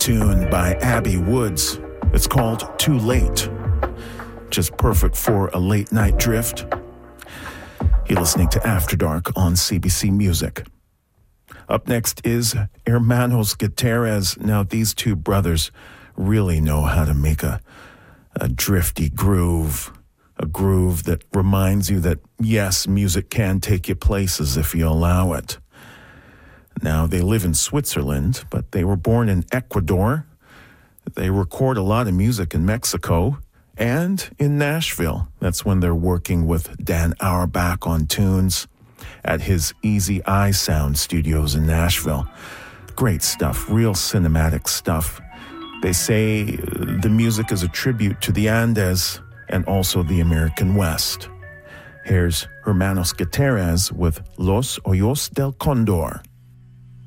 tune by Abby Woods. It's called Too Late. Just perfect for a late night drift. You're listening to After Dark on CBC Music. Up next is Hermanos Gutierrez. Now, these two brothers really know how to make a drifty groove, a groove that reminds you that, yes, music can take you places if you allow it. Now, they live in Switzerland, but they were born in Ecuador. They record a lot of music in Mexico and in Nashville. That's when they're working with Dan Auerbach on tunes at his Easy Eye Sound Studios in Nashville. Great stuff, real cinematic stuff. They say the music is a tribute to the Andes and also the American West. Here's Hermanos Gutierrez with Los Ojos del Condor.